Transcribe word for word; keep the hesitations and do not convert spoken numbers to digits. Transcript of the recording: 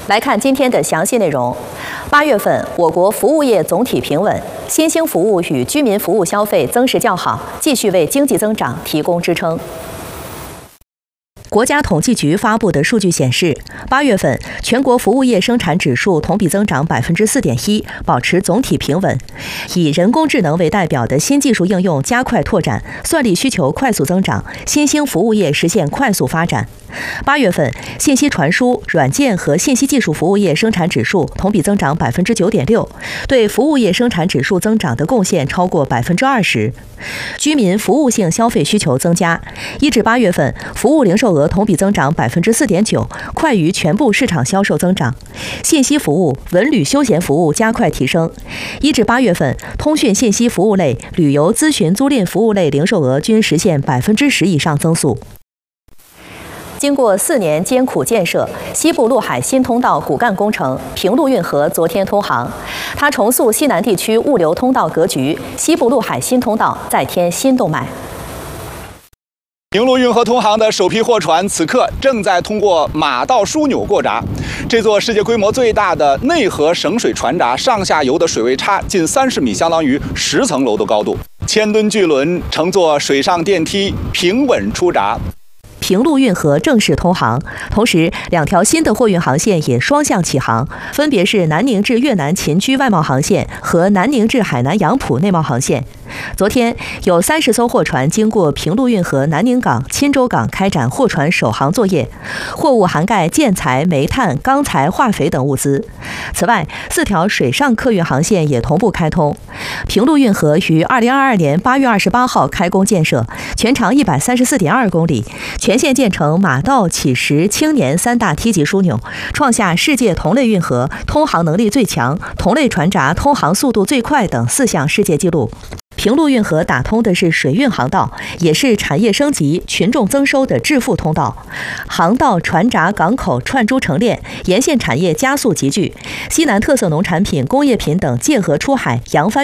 来看今天的详细内容。八月份，我国服务业总体平稳，新兴服务与居民服务消费增势较好，继续为经济增长提供支撑。 国家统计局发布的数据显示，八月份全国服务业生产指数同比增长百分之四点一，保持总体平稳。以人工智能为代表的新技术应用加快拓展，算力需求快速增长，新兴服务业实现快速发展。八月份，信息传输、软件和信息技术服务业生产指数同比增长百分之九点六，对服务业生产指数增长的贡献超过百分之二十。居民服务性消费需求增加，一至八月份，服务零售额 同比增长百分之四点九，快于全部市场销售增长。信息服务、文旅休闲服务加快提升。一至八月份，通讯信息服务类、旅游咨询租赁服务类零售额均实现百分之十以上增速。 经过四年艰苦建设，西部陆海新通道骨干工程平陆运河昨天通航。它重塑西南地区物流通道格局，西部陆海新通道再添新动脉。 平陆运河通航的首批货船此刻正在通过马道枢纽过闸。这座世界规模最大的内河省水船闸上下游的水位差近三十米，相当于十层楼的高度。千吨巨轮乘坐水上电梯平稳出闸。 平陆运河正式通航，同时两条新的货运航线也双向启航，分别是南宁至越南秦居外贸航线和南宁至海南杨浦内贸航线。昨天，有三十艘货船经过平陆运河南宁港、钦州港开展货船首航作业，货物涵盖建材、煤炭、钢材、化肥等物资。此外，四条水上客运航线也同步开通。平陆运河于二零二二年八月二十八号开工建设，全长一百三十四点二公里。 全线建成马道、起石、青年三大梯级枢纽，创下世界同类运河通航能力最强、同类船闸通航速度最快等四项世界纪录。平陆运河打通的是水运航道，也是产业升级、群众增收的致富通道。航道、船闸、港口串珠成链，沿线产业加速集聚，西南特色农产品、工业品等借河出海，扬帆。